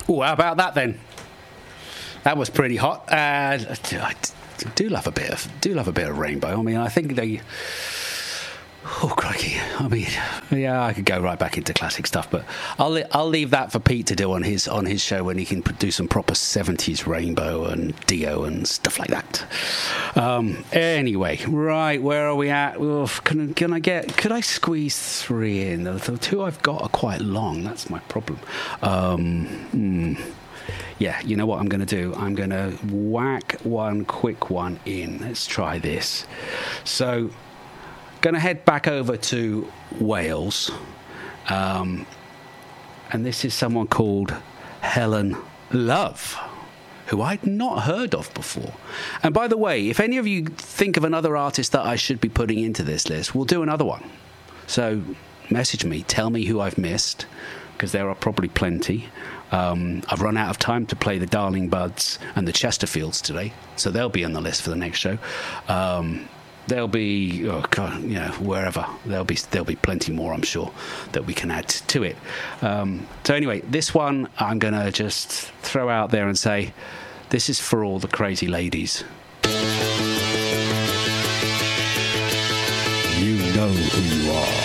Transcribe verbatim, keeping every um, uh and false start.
Oh, how about that then? That was pretty hot. Uh, I do love a bit of do love a bit of Rainbow. I mean, I think they. Oh crikey! I mean, yeah, I could go right back into classic stuff, but I'll I'll leave that for Pete to do on his on his show when he can do some proper seventies Rainbow and Dio and stuff like that. Um, anyway, right, where are we at? Oh, can can I get? Could I squeeze three in? The, the two I've got are quite long. That's my problem. Um, hmm. Yeah, you know what I'm going to do? I'm going to whack one quick one in. Let's try this. So. Going to head back over to Wales, um, and this is someone called Helen Love, who I'd not heard of before. And by the way, if any of you think of another artist that I should be putting into this list, we'll do another one. So message me, tell me who I've missed, because there are probably plenty. Um, I've run out of time to play the Darling Buds and the Chesterfields today, so they'll be on the list for the next show. Um, There'll be, oh God, you know, wherever there'll be there'll be plenty more, I'm sure, that we can add to it. Um, so anyway, this one I'm gonna just throw out there and say, this is for all the crazy ladies. You know who you are.